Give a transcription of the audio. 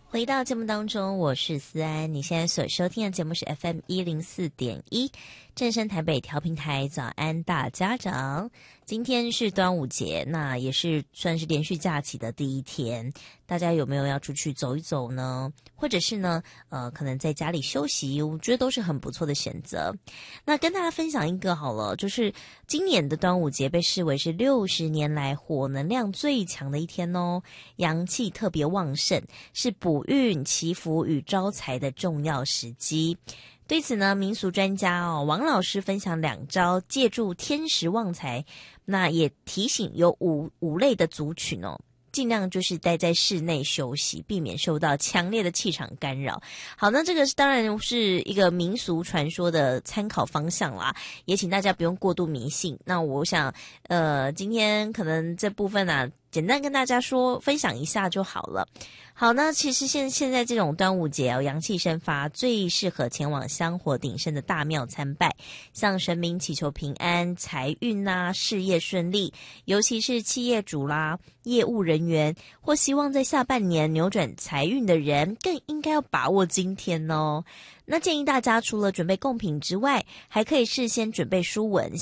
回到节目当中，我是思安。你现在所收听的节目是 FM104.1正声台北调频台。早安大家长，今天是端午节，那也是算是连续假期的第一天，大家有没有要出去走一走呢？或者是呢可能在家里休息，我觉得都是很不错的选择。那跟大家分享一个好了，就是今年的端午节被视为是60年来火能量最强的一天哦，阳气特别旺盛，是补运、祈福与招财的重要时机。对此呢，民俗专家王老师分享2招借助天时旺财，那也提醒有五类的族群尽量就是待在室内休息，避免受到强烈的气场干扰。好，那这个当然是一个民俗传说的参考方向啦，也请大家不用过度迷信。那我想今天可能这部分简单跟大家分享一下就好了。好，那其实现在这种端午节阳气生发，最适合前往香火鼎盛的大庙参拜，向神明祈求平安、财运事业顺利，尤其是企业主啦、业务人员或希望在下半年扭转财运的人，更应该要把握今天哦。那建议大家除了准备贡品之外，还可以事先准备书文，